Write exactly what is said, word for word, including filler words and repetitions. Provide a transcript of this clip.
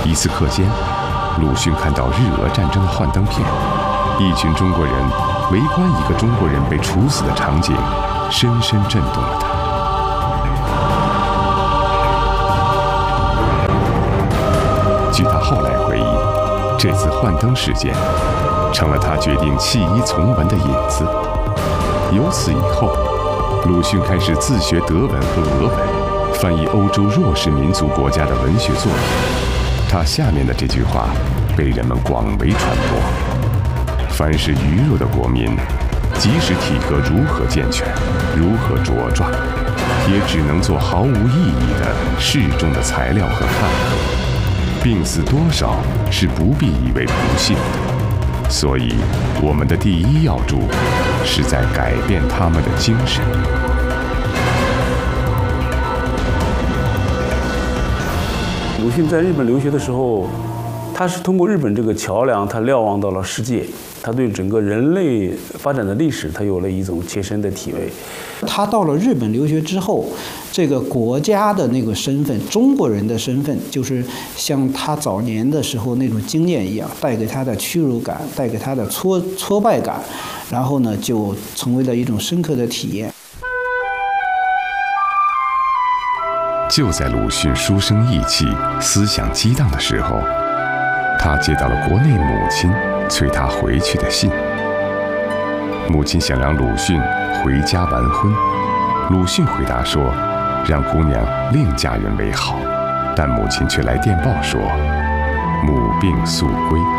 一次课间，鲁迅看到日俄战争的幻灯片，一群中国人围观一个中国人被处死的场景，深深震动了他。据他后来回忆，这次幻灯事件成了他决定弃医从文的引子。由此以后，鲁迅开始自学德文和俄文，翻译欧洲弱势民族国家的文学作品。他下面的这句话被人们广为传播：凡是愚弱的国民，即使体格如何健全，如何茁壮，也只能做毫无意义的示众的材料和看客。病死多少是不必以为不幸的，所以我们的第一要务是在改变他们的精神。 鲁迅在日本留学的时候，他是通过日本这个桥梁，他瞭望到了世界，他对整个人类发展的历史，他有了一种切身的体味。 他到了日本留学之后，这个国家的那个身份，中国人的身份，就是像他早年的时候那种经验一样，带给他的屈辱感，带给他的挫挫败感，然后呢，就成为了一种深刻的体验。 就在鲁迅书生意气、思想激荡的时候，他接到了国内母亲催他回去的信。母亲想让鲁迅回家完婚，鲁迅回答说，让姑娘另嫁人为好，但母亲却来电报说，母病速归。